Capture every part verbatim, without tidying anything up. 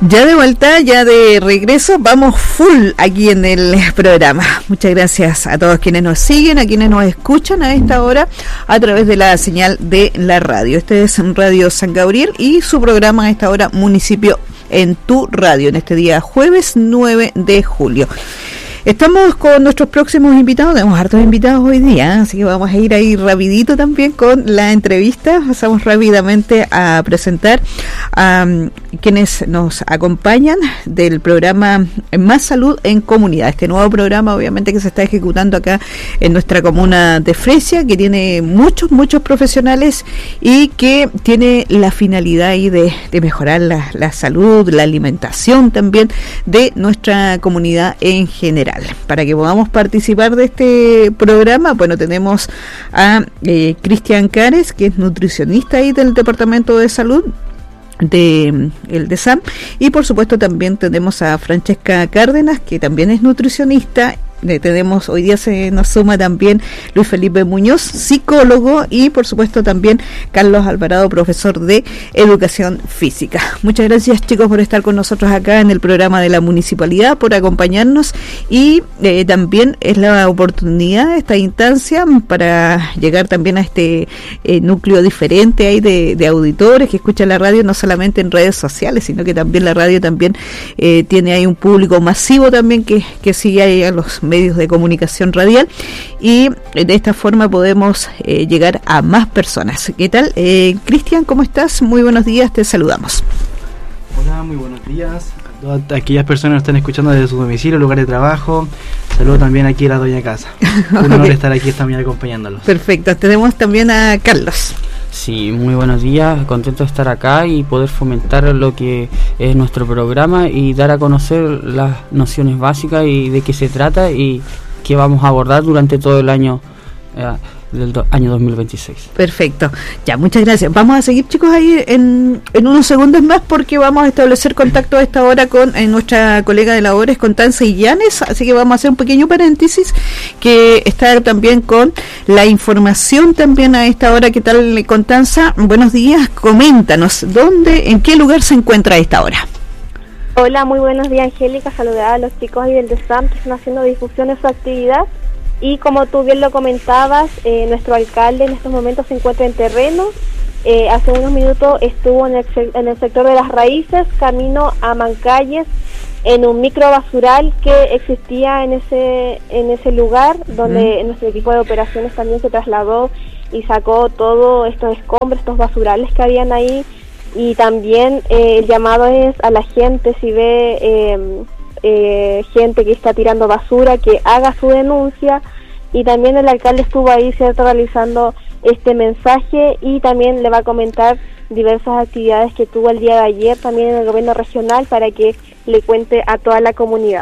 Ya de vuelta, ya de regreso, vamos full aquí en el programa. Muchas gracias a todos quienes nos siguen, a quienes nos escuchan a esta hora a través de la señal de la radio. Este es Radio San Gabriel y su programa a esta hora, Municipio en tu Radio, en este día jueves nueve de julio. Estamos con nuestros próximos invitados, tenemos hartos invitados hoy día, así que vamos a ir ahí rapidito también con la entrevista. Pasamos rápidamente a presentar a um, quienes nos acompañan del programa Más Salud en Comunidad, este nuevo programa obviamente que se está ejecutando acá en nuestra comuna de Fresia, que tiene muchos, muchos profesionales y que tiene la finalidad ahí de, de mejorar la, la salud, la alimentación también de nuestra comunidad en general. Para que podamos participar de este programa, bueno, tenemos a eh, Cristian Cares, que es nutricionista ahí del Departamento de Salud de el D E S A M, y por supuesto también tenemos a Francesca Cárdenas, que también es nutricionista. Le tenemos, hoy día se nos suma también Luis Felipe Muñoz, psicólogo, y por supuesto también Carlos Alvarado, profesor de educación física. Muchas gracias, chicos, por estar con nosotros acá en el programa de la municipalidad, por acompañarnos, y eh, también es la oportunidad, esta instancia, para llegar también a este eh, núcleo diferente ahí de, de auditores que escuchan la radio, no solamente en redes sociales, sino que también la radio también eh, tiene ahí un público masivo también que, que sigue ahí a los medios de comunicación radial, y de esta forma podemos eh, llegar a más personas. ¿Qué tal? Eh, Cristian, ¿cómo estás? Muy buenos días, te saludamos. Hola, muy buenos días a todas aquellas personas que están escuchando desde su domicilio, lugar de trabajo. Saludo también aquí a la doña casa. Un honor okay. estar aquí esta mañana acompañándolos. Perfecto, tenemos también a Carlos. Sí, muy buenos días, contento de estar acá y poder fomentar lo que es nuestro programa y dar a conocer las nociones básicas y de qué se trata y qué vamos a abordar durante todo el año eh, del do, año dos mil veintiséis. Perfecto, ya, muchas gracias. Vamos a seguir, chicos, ahí en, en unos segundos más, porque vamos a establecer contacto a esta hora con eh, nuestra colega de labores, Constanza Illanes, así que vamos a hacer un pequeño paréntesis, que está también con la información también a esta hora. ¿Qué tal, Constanza? Buenos días, coméntanos, ¿dónde, en qué lugar se encuentra a esta hora? Hola, muy buenos días, Angélica, saludar a los chicos ahí del D E S A M que están haciendo difusión de su actividad. Y como tú bien lo comentabas, eh, nuestro alcalde en estos momentos se encuentra en terreno. Eh, hace unos minutos estuvo en el, en el sector de las raíces, camino a Mancalles, en un micro basural que existía en ese en ese lugar, donde mm. nuestro equipo de operaciones también se trasladó y sacó todos estos escombros, estos basurales que habían ahí. Y también eh, el llamado es a la gente, si ve eh, eh, gente que está tirando basura, que haga su denuncia. Y también el alcalde estuvo ahí, cierto, realizando este mensaje, y también le va a comentar diversas actividades que tuvo el día de ayer también en el gobierno regional, para que le cuente a toda la comunidad.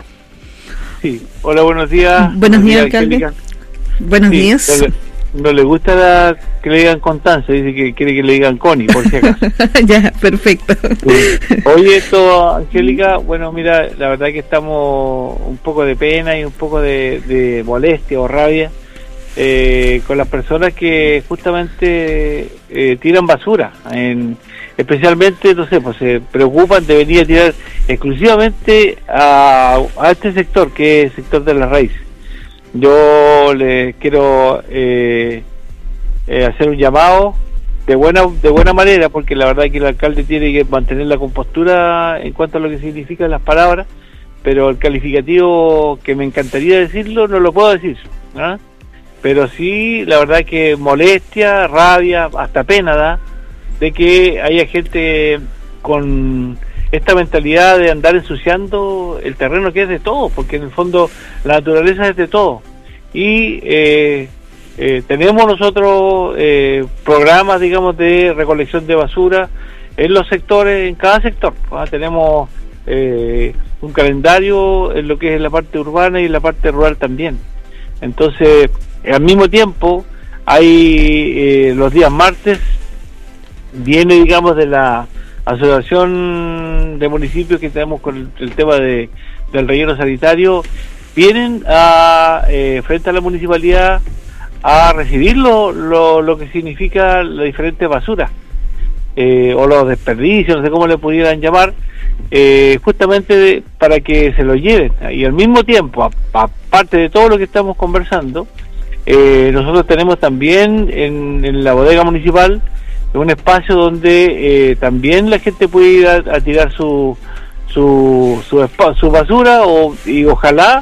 Sí, hola, buenos días. Buenos días, alcalde. Angélica. Buenos sí, días. No, no le gusta la, que le digan Constanza, dice que quiere que le digan Connie, por si acaso. Ya, perfecto. Sí. Oye, esto, Angélica, bueno, mira, la verdad que estamos un poco de pena y un poco de, de molestia o rabia eh, con las personas que justamente eh, tiran basura, en, especialmente, no sé, pues se preocupan de venir a tirar exclusivamente a, a este sector, que es el sector de las raíces. Yo les quiero eh, eh, hacer un llamado de buena de buena manera, porque la verdad es que el alcalde tiene que mantener la compostura en cuanto a lo que significan las palabras, pero el calificativo que me encantaría decirlo no lo puedo decir, ¿no? Pero sí, la verdad que molestia, rabia, hasta pena da de que haya gente con esta mentalidad de andar ensuciando el terreno, que es de todos, porque en el fondo la naturaleza es de todos. Y eh, eh, tenemos nosotros eh, programas, digamos, de recolección de basura en los sectores, en cada sector, ¿no? Tenemos eh, un calendario en lo que es la parte urbana y en la parte rural también. Entonces, al mismo tiempo, hay eh, los días martes, viene, digamos, de la asociación de municipios que tenemos con el, el tema de del relleno sanitario, vienen a eh, frente a la municipalidad a recibir lo, lo, lo que significa la diferente basura eh, o los desperdicios, no sé cómo le pudieran llamar, eh, justamente de, para que se lo lleven. Y al mismo tiempo, aparte de todo lo que estamos conversando, eh, nosotros tenemos también en, en la bodega municipal un espacio donde eh, también la gente puede ir a, a tirar su su su, su basura o, y ojalá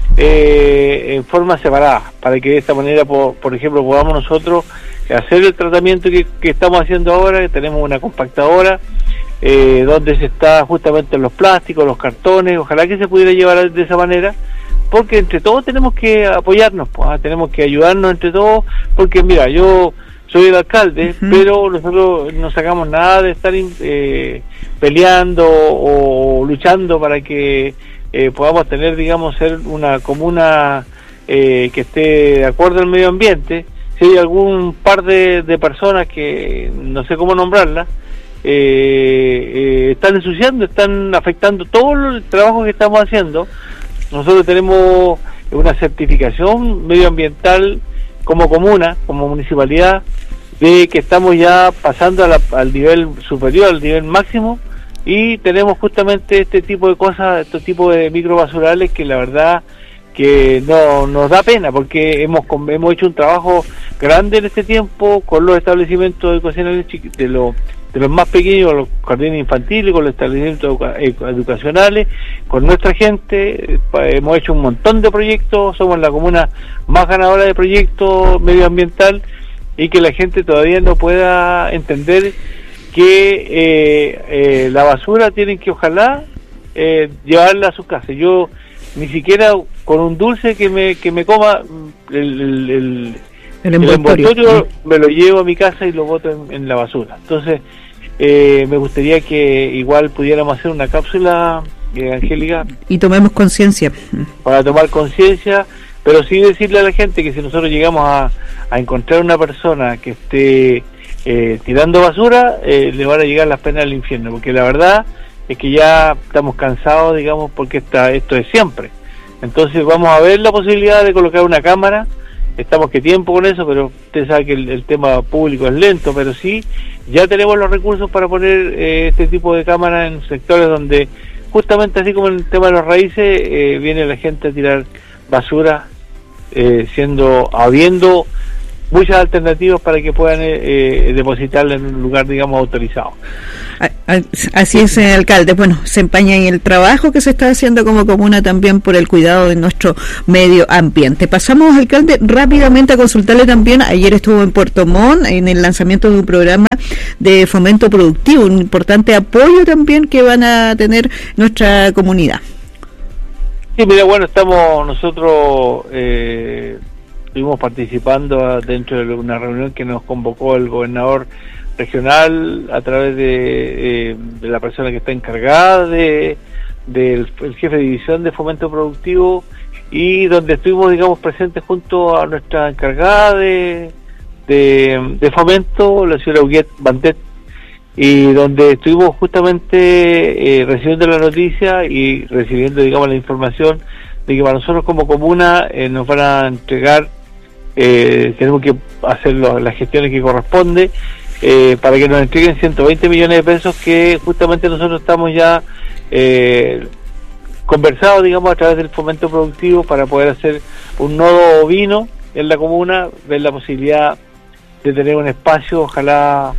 eh, en forma separada, para que de esta manera, por, por ejemplo, podamos nosotros hacer el tratamiento que, que estamos haciendo ahora, que tenemos una compactadora eh, donde se está justamente los plásticos, los cartones, ojalá que se pudiera llevar de esa manera, porque entre todos tenemos que apoyarnos, pues, ¿eh? Tenemos que ayudarnos entre todos, porque mira, yo soy el alcalde, uh-huh. pero nosotros no sacamos nada de estar eh, peleando o luchando para que eh, podamos tener, digamos, ser una comuna eh, que esté de acuerdo al medio ambiente. Si hay algún par de, de personas que no sé cómo nombrarlas, eh, eh, están ensuciando, están afectando todo el trabajo que estamos haciendo. Nosotros tenemos una certificación medioambiental como comuna, como municipalidad, de que estamos ya pasando a la, al nivel superior, al nivel máximo, y tenemos justamente este tipo de cosas, este tipo de microbasurales que la verdad que no nos da pena, porque hemos hemos hecho un trabajo grande en este tiempo con los establecimientos educacionales de los de los más pequeños, los jardines infantiles, con los establecimientos educa educacionales, con nuestra gente. Hemos hecho un montón de proyectos, somos la comuna más ganadora de proyectos medioambiental, y que la gente todavía no pueda entender que eh, eh, la basura tienen que ojalá eh, llevarla a su casa. Yo ni siquiera con un dulce que me que me coma el, el, el, el envoltorio, el envoltorio me lo llevo a mi casa y lo boto en, en la basura. Entonces eh, me gustaría que igual pudiéramos hacer una cápsula, eh, Angélica, y tomemos conciencia para tomar conciencia, pero sí decirle a la gente que si nosotros llegamos a, a encontrar una persona que esté eh, tirando basura, eh, le van a llegar las penas del infierno, porque la verdad es que ya estamos cansados, digamos, porque está, esto es siempre. Entonces vamos a ver la posibilidad de colocar una cámara. Estamos que tiempo con eso, pero usted sabe que el, el tema público es lento, pero sí, ya tenemos los recursos para poner eh, este tipo de cámaras en sectores donde, justamente así como en el tema de los raíces, eh, viene la gente a tirar basura, eh, siendo, habiendo muchas alternativas para que puedan eh, eh, depositarla en un lugar, digamos, autorizado. Así es, alcalde. Bueno, se empaña en el trabajo que se está haciendo como comuna también por el cuidado de nuestro medio ambiente. Pasamos, alcalde, rápidamente a consultarle también. Ayer estuvo en Puerto Montt en el lanzamiento de un programa de fomento productivo, un importante apoyo también que van a tener nuestra comunidad. Sí, mira, bueno, estamos nosotros eh, estuvimos participando dentro de una reunión que nos convocó el gobernador regional a través de, eh, de la persona que está encargada de del el jefe de división de fomento productivo, y donde estuvimos, digamos, presentes junto a nuestra encargada de de, de fomento, la señora Huguet Bandet, y donde estuvimos justamente eh, recibiendo la noticia y recibiendo, digamos, la información de que para nosotros como comuna eh, nos van a entregar, eh, tenemos que hacer lo, las gestiones que corresponde, Eh, para que nos entreguen ciento veinte millones de pesos que justamente nosotros estamos ya eh, conversados, digamos, a través del fomento productivo para poder hacer un nodo ovino en la comuna, ver la posibilidad de tener un espacio, ojalá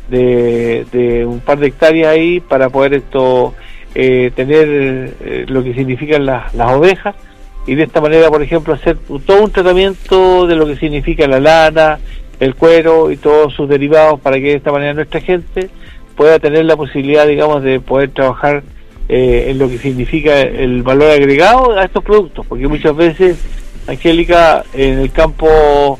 de, de un par de hectáreas ahí, para poder esto eh, tener eh, lo que significan las, las ovejas, y de esta manera, por ejemplo, hacer todo un tratamiento de lo que significa la lana, el cuero y todos sus derivados, para que de esta manera nuestra gente pueda tener la posibilidad, digamos, de poder trabajar eh, en lo que significa el valor agregado a estos productos, porque muchas veces, Angélica, en el campo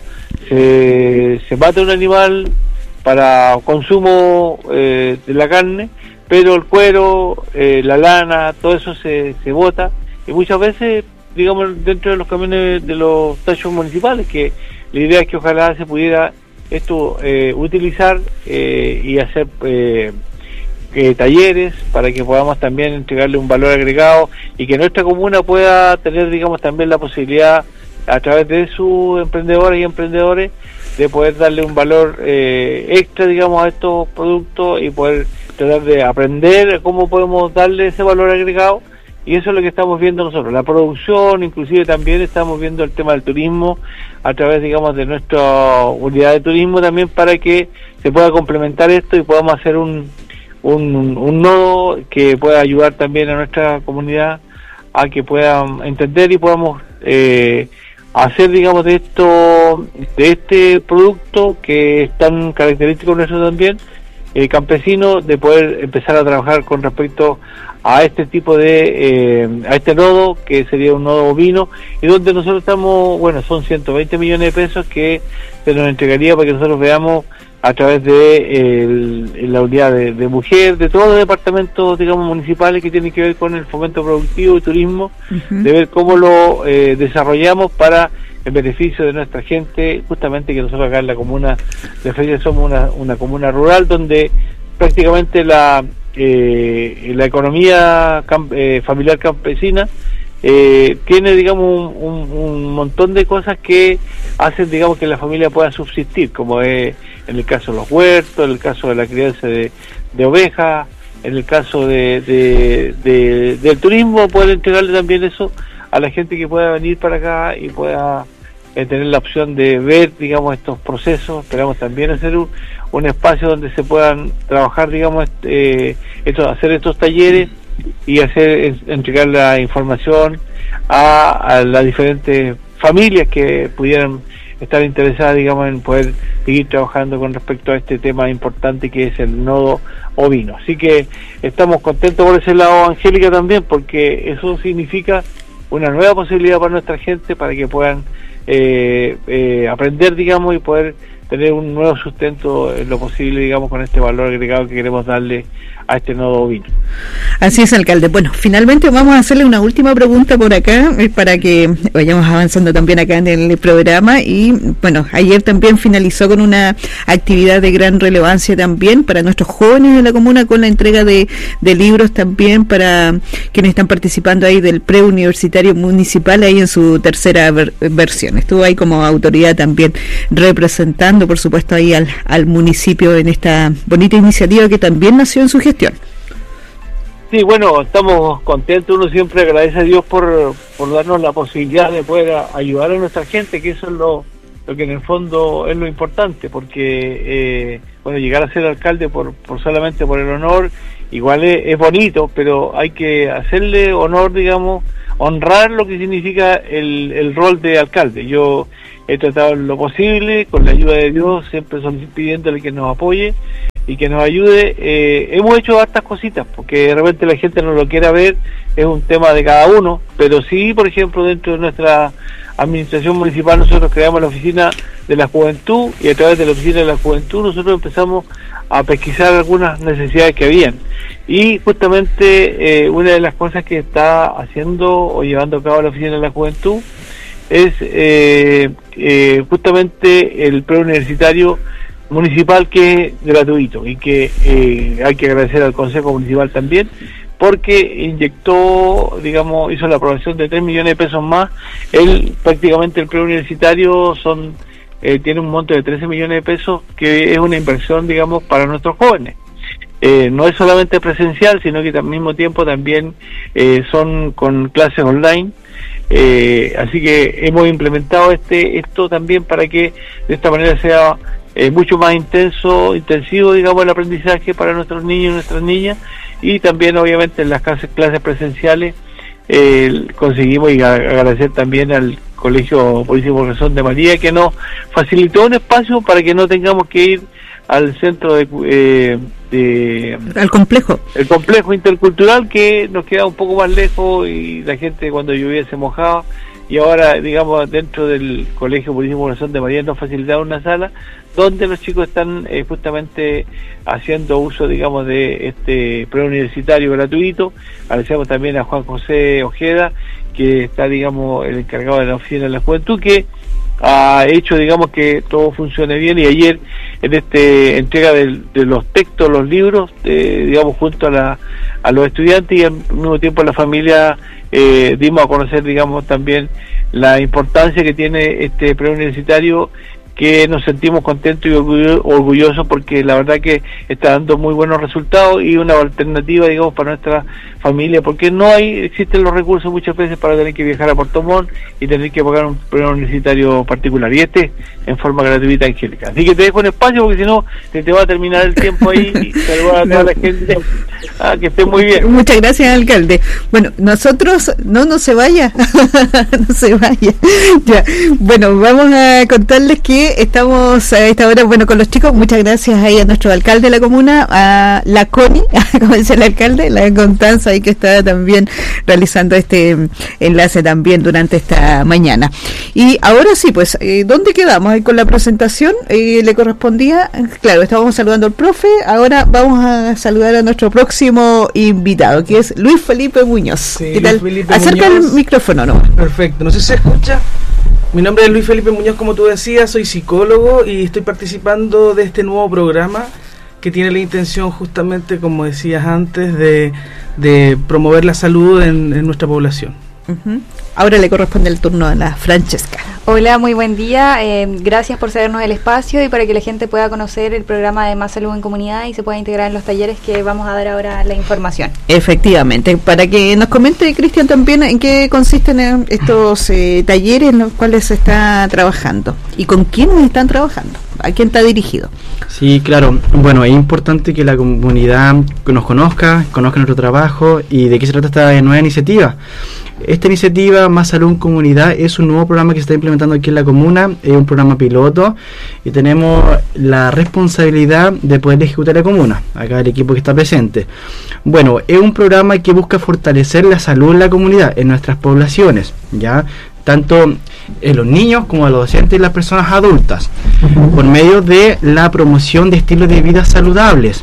se, se mata un animal para consumo eh, de la carne, pero el cuero, eh, la lana, todo eso se, se bota, y muchas veces, digamos, dentro de los camiones de los tachos municipales, que la idea es que ojalá se pudiera esto eh, utilizar eh, y hacer eh, eh, talleres para que podamos también entregarle un valor agregado, y que nuestra comuna pueda tener, digamos, también la posibilidad, a través de sus emprendedores y emprendedores, de poder darle un valor eh, extra, digamos, a estos productos y poder tratar de aprender cómo podemos darle ese valor agregado, y eso es lo que estamos viendo nosotros, la producción. Inclusive también estamos viendo el tema del turismo a través, digamos, de nuestra unidad de turismo también, para que se pueda complementar esto y podamos hacer un, un, un nodo que pueda ayudar también a nuestra comunidad a que puedan entender y podamos eh, hacer, digamos, de esto, de este producto que es tan característico nuestro también, eh, campesino, de poder empezar a trabajar con respecto a este tipo de, eh, a este nodo, que sería un nodo ovino, y donde nosotros estamos, bueno, son ciento veinte millones de pesos que se nos entregaría para que nosotros veamos a través de eh, la unidad de, de mujer, de todos los departamentos, digamos, municipales que tienen que ver con el fomento productivo y turismo, uh-huh. de ver cómo lo eh, desarrollamos para el beneficio de nuestra gente, justamente que nosotros acá en la comuna de Freire somos una, una comuna rural donde prácticamente la eh, la economía camp eh, familiar campesina eh, tiene, digamos, un, un, un montón de cosas que hacen, digamos, que la familia pueda subsistir, como es en el caso de los huertos, en el caso de la crianza de, de ovejas, en el caso de, de, de del turismo, poder entregarle también eso a la gente que pueda venir para acá y pueda eh, tener la opción de ver, digamos, estos procesos. Esperamos también hacer un, un espacio donde se puedan trabajar, digamos, eh, esto, hacer estos talleres y hacer entregar la información a, a las diferentes familias que pudieran estar interesadas, digamos, en poder seguir trabajando con respecto a este tema importante que es el nodo ovino. Así que estamos contentos por ese lado, Angélica, también, porque eso significa una nueva posibilidad para nuestra gente, para que puedan eh, eh, aprender, digamos, y poder tener un nuevo sustento en lo posible, digamos, con este valor agregado que queremos darle a este nodo ovino. Así es, alcalde. Bueno, finalmente vamos a hacerle una última pregunta por acá, eh, para que vayamos avanzando también acá en el programa. Y bueno, ayer también finalizó con una actividad de gran relevancia también para nuestros jóvenes de la comuna, con la entrega de, de libros también para quienes están participando ahí del preuniversitario municipal, ahí en su tercera ver, versión. Estuvo ahí como autoridad también representando, por supuesto, ahí al, al municipio en esta bonita iniciativa que también nació en su gestión. Sí, bueno, estamos contentos. Uno siempre agradece a Dios por, por darnos la posibilidad de poder a, ayudar a nuestra gente, que eso es lo, lo que en el fondo es lo importante, porque eh, bueno, llegar a ser alcalde por, por solamente por el honor, igual es, es bonito, pero hay que hacerle honor, digamos, honrar lo que significa el, el rol de alcalde. Yo he tratado lo posible, con la ayuda de Dios, siempre pidiéndole que nos apoye y que nos ayude. Eh, hemos hecho hartas cositas, porque de repente la gente no lo quiera ver, es un tema de cada uno, pero sí, por ejemplo, dentro de nuestra administración municipal nosotros creamos la oficina de la juventud, y a través de la oficina de la juventud nosotros empezamos a pesquisar algunas necesidades que habían, y justamente eh, una de las cosas que está haciendo o llevando a cabo la oficina de la juventud es eh, eh, justamente el preuniversitario municipal, que es gratuito, y que eh, hay que agradecer al Consejo Municipal también, porque inyectó, digamos, hizo la aprobación de tres millones de pesos más. Él, prácticamente el preuniversitario son eh, tiene un monto de trece millones de pesos, que es una inversión, digamos, para nuestros jóvenes. Eh, no es solamente presencial, sino que al mismo tiempo también eh, son con clases online. Eh, así que hemos implementado este esto también para que de esta manera sea eh, mucho más intenso, intensivo, digamos, el aprendizaje para nuestros niños y nuestras niñas, y también obviamente en las clases, clases presenciales eh, conseguimos, y agradecer también al Colegio Purísimo Corazón de María, que nos facilitó un espacio para que no tengamos que ir al centro de, eh, de al complejo el complejo intercultural, que nos queda un poco más lejos, y la gente cuando llovía se mojaba, y ahora, digamos, dentro del Colegio Purísimo Corazón de María nos facilitaron una sala donde los chicos están eh, justamente haciendo uso, digamos, de este preuniversitario gratuito. Agradecemos también a Juan José Ojeda, que está, digamos, el encargado de la oficina de la juventud, que ha hecho, digamos, que todo funcione bien, y ayer en este entrega de, de los textos, los libros, eh, digamos, junto a, la, a los estudiantes y al mismo tiempo a la familia, eh, dimos a conocer, digamos, también la importancia que tiene este preuniversitario, que nos sentimos contentos y orgullo- orgullosos porque la verdad que está dando muy buenos resultados y una alternativa, digamos, para nuestra familia, porque no hay existen los recursos muchas veces para tener que viajar a Puerto Montt y tener que pagar un programa universitario particular, y este en forma gratuita, Angélica. Así que te dejo un espacio porque si no te, te va a terminar el tiempo ahí y saludar a toda la gente. Ah, que esté muy bien. Muchas gracias, alcalde. Bueno, nosotros, no, no se vaya, no se vaya. Ya. Bueno, vamos a contarles que estamos a esta hora, bueno, con los chicos. Muchas gracias ahí a nuestro alcalde de la comuna, a la Connie, como dice el alcalde, la Constanza, ahí que está también realizando este enlace también durante esta mañana. Y ahora sí, pues, eh, ¿dónde quedamos? Ahí con la presentación, eh, le correspondía, claro, estábamos saludando al profe, ahora vamos a saludar a nuestro próximo invitado, que es Luis Felipe Muñoz. Sí, ¿Qué tal? Luis Felipe Acerca Muñoz. el micrófono, ¿no? Perfecto, no sé si se escucha. Mi nombre es Luis Felipe Muñoz, como tú decías, soy psicólogo y estoy participando de este nuevo programa que tiene la intención justamente, como decías antes, de, de promover la salud en, en nuestra población. Uh-huh. Ahora le corresponde el turno a la Francesca. Hola, muy buen día. Eh, gracias por cedernos el espacio y para que la gente pueda conocer el programa de Más Salud en Comunidad y se pueda integrar en los talleres que vamos a dar ahora la información. Efectivamente, para que nos comente, Cristian, también en qué consisten eh, estos eh, talleres en los cuales se está trabajando y con quiénes están trabajando, a quién está dirigido. Sí, claro. Bueno, es importante que la comunidad nos conozca, conozca nuestro trabajo y de qué se trata esta nueva iniciativa. Esta iniciativa Más Salud en Comunidad es un nuevo programa que se está implementando aquí en la comuna, es un programa piloto y tenemos la responsabilidad de poder ejecutar la comuna, acá el equipo que está presente. Bueno, es un programa que busca fortalecer la salud en la comunidad, en nuestras poblaciones, ya tanto en los niños como en los docentes y las personas adultas, por medio de la promoción de estilos de vida saludables,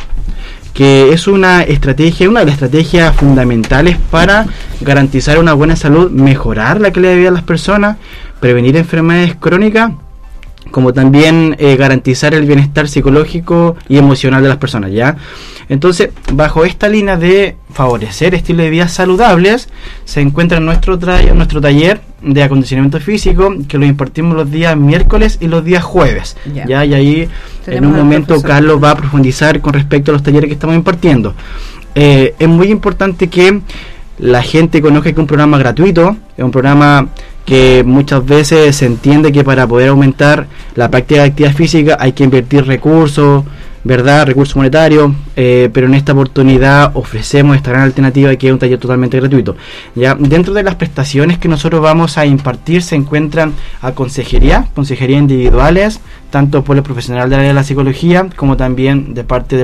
que es una estrategia, una de las estrategias fundamentales para garantizar una buena salud, mejorar la calidad de vida de las personas, prevenir enfermedades crónicas, como también eh, garantizar el bienestar psicológico y emocional de las personas, ¿ya? Entonces, bajo esta línea de favorecer estilos de vida saludables, se encuentra nuestro, tra- nuestro taller de acondicionamiento físico, que lo impartimos los días miércoles y los días jueves, Ya. ¿ya? Y ahí Tenemos en un al momento profesor. Carlos va a profundizar con respecto a los talleres que estamos impartiendo. Eh, es muy importante que la gente conozca que es un programa gratuito, es un programa que muchas veces se entiende que para poder aumentar la práctica de actividad física hay que invertir recursos, ¿verdad? Recursos monetarios, eh, pero en esta oportunidad ofrecemos esta gran alternativa que es un taller totalmente gratuito. Ya dentro de las prestaciones que nosotros vamos a impartir se encuentran a consejería, consejería individuales, tanto por el profesional del área de la psicología como también de parte de